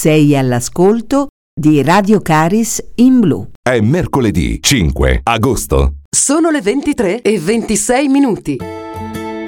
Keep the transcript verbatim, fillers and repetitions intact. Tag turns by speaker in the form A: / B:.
A: Sei all'ascolto di Radio Caris in blu.
B: È mercoledì cinque agosto.
C: Sono le ventitré e ventisei minuti.